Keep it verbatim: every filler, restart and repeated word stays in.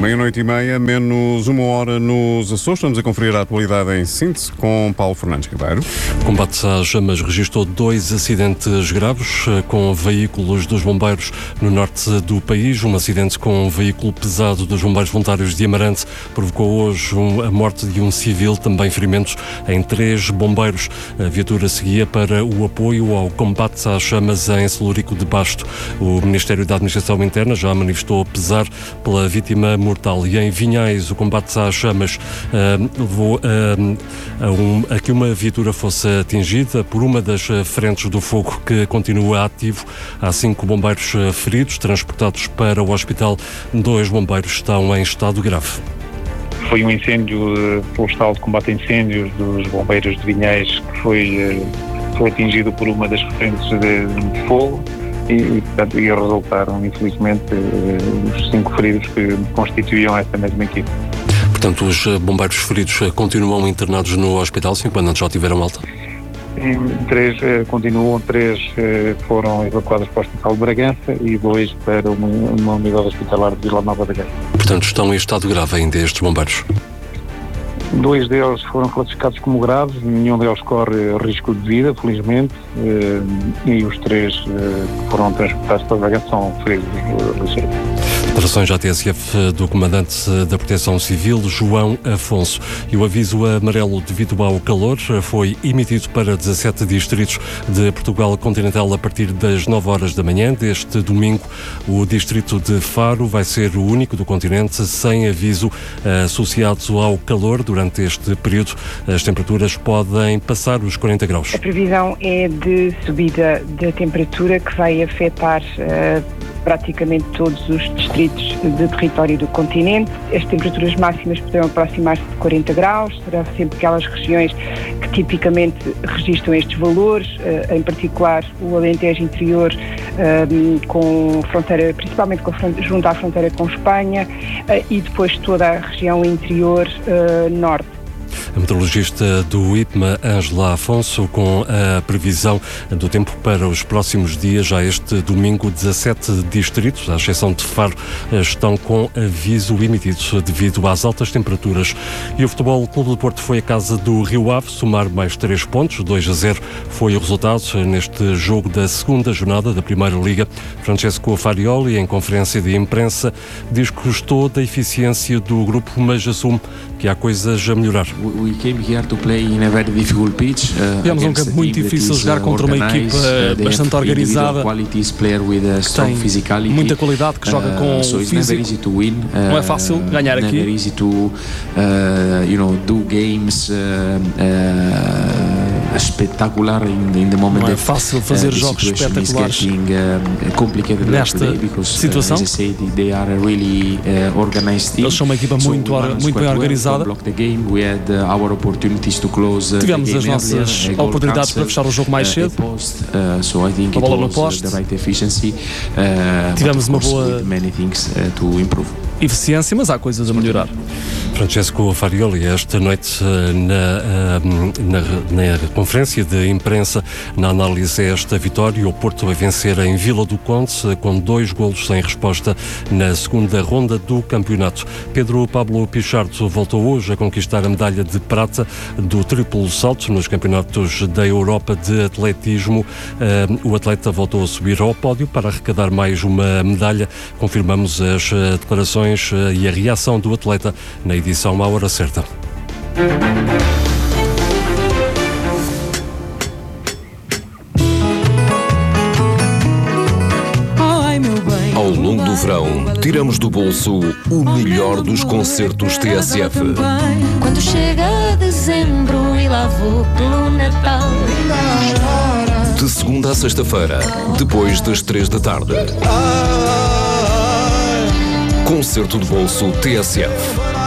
Meia-noite e meia, menos uma hora nos Açores. Estamos a conferir a atualidade em síntese com Paulo Fernandes Ribeiro. O combate às chamas registrou dois acidentes graves com veículos dos bombeiros no norte do país. Um acidente com um veículo pesado dos bombeiros voluntários de Amarante provocou hoje a morte de um civil, também ferimentos em três bombeiros. A viatura seguia para o apoio ao combate às chamas em Celurico de Basto. O Ministério da Administração Interna já manifestou pesar pela vítima mortal. E em Vinhais, o combate às chamas uh, levou uh, a, um, a que uma viatura fosse atingida por uma das frentes do fogo que continua ativo. Há cinco bombeiros feridos, transportados para o hospital. Dois bombeiros estão em estado grave. Foi um incêndio florestal de combate a incêndios dos bombeiros de Vinhais que foi, foi atingido por uma das frentes de, de fogo. E, portanto, e resultaram, infelizmente, os cinco feridos que constituíam esta mesma equipe. Portanto, os bombeiros feridos continuam internados no hospital, cinco antes já tiveram alta? Três continuam, três foram evacuados para o Hospital de Bragança e dois para uma, uma unidade hospitalar de Vila Nova da Gaia. Portanto, estão em estado grave ainda estes bombeiros? Dois deles foram classificados como graves, nenhum deles corre risco de vida, felizmente, e os três que foram transportados para Bragança são feridos ligeiros. Declarações à T S F do Comandante da Proteção Civil, João Afonso. E o aviso amarelo devido ao calor foi emitido para dezassete distritos de Portugal continental a partir das nove horas da manhã deste domingo. O distrito de Faro vai ser o único do continente sem aviso associado ao calor. Durante este período, as temperaturas podem passar os quarenta graus. A previsão é de subida da temperatura que vai afetar uh, praticamente todos os distritos de território do continente. As temperaturas máximas poderão aproximar-se de quarenta graus, será sempre aquelas regiões que tipicamente registram estes valores, uh, em particular o Alentejo interior, uh, com fronteira, principalmente com a fronteira, junto à fronteira com Espanha, uh, e depois toda a região interior uh, norte. A meteorologista do I P M A, Ângela Afonso, com a previsão do tempo para os próximos dias. Já este domingo, dezassete distritos, à exceção de Faro, estão com aviso emitido devido às altas temperaturas. E o Futebol Clube do Porto foi à casa do Rio Ave somar mais três pontos. dois a zero foi o resultado neste jogo da segunda jornada da Primeira Liga. Francesco Farioli, em conferência de imprensa, diz que gostou da eficiência do grupo, mas assume que há coisas a melhorar. Viemos a um campo muito difícil, jogar contra uma equipa bastante organizada, que tem muita qualidade, que joga com o físico. Não é fácil ganhar aqui. Espetacular Não é fácil fazer jogos espetaculares nesta situação. Eles são uma equipa muito, muito bem organizada. Tivemos as nossas oportunidades para fechar o jogo mais cedo. A bola no poste. Tivemos uma boa eficiência, mas há coisas a melhorar. Francesco Farioli, esta noite na, na, na conferência de imprensa, na análise a esta vitória, o Porto vai vencer em Vila do Conde com dois golos sem resposta na segunda ronda do campeonato. Pedro Pablo Pichardo voltou hoje a conquistar a medalha de prata do triplo salto nos campeonatos da Europa de atletismo. O atleta voltou a subir ao pódio para arrecadar mais uma medalha. Confirmamos as declarações e a reação do atleta na edição à hora certa. Ao longo do verão, tiramos do bolso o melhor dos concertos T S F. Quando chega dezembro e lá vou pelo Natal. De segunda a sexta-feira, depois das três da tarde. Concerto de bolso T S F.